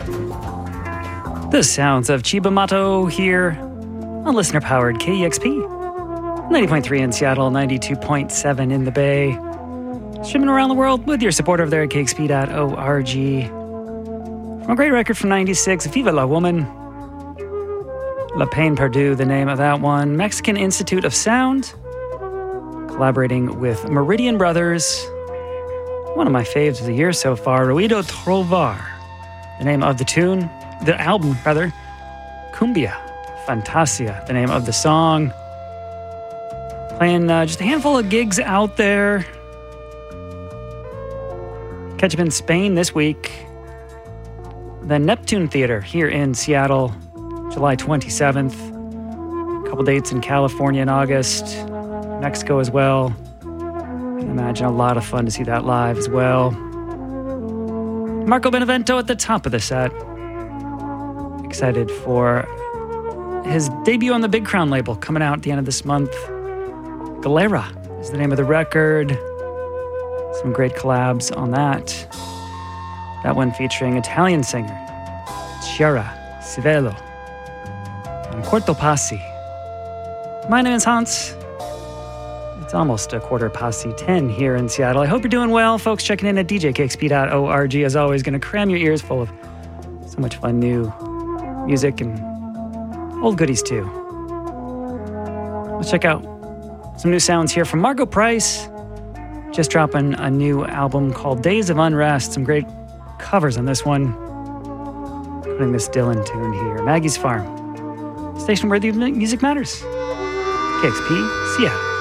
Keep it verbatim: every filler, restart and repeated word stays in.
The sounds of Chibamato here on listener-powered K E X P. ninety point three in Seattle, ninety-two point seven in the Bay. Streaming around the world with your support over there at K X P dot org. From a great record from ninety-six, Viva la Woman. La Pain Perdue, the name of that one. Mexican Institute of Sound, collaborating with Meridian Brothers. One of my faves of the year so far, Ruido Trovar. The name of the tune, the album, rather, Cumbia Fantasia, the name of the song. Playing uh, just a handful of gigs out there. Catch up in Spain this week. The Neptune Theater here in Seattle, July twenty-seventh. A couple dates in California in August. Mexico as well. I can imagine a lot of fun to see that live as well. Marco Benevento at the top of the set. Excited for his debut on the Big Crown label coming out at the end of this month. Galera is the name of the record. Some great collabs on that. That one featuring Italian singer Chiara Civello and Quarto Passi. My name is Hans. It's almost a quarter past ten here in Seattle. I hope you're doing well. Folks checking in at D J K X P dot org. As always, going to cram your ears full of so much fun new music and old goodies too. Let's check out some new sounds here from Margo Price. Just dropping a new album called Days of Unrest. Some great covers on this one. Putting this Dylan tune here. Maggie's Farm. Station where the music matters. K X P, Seattle.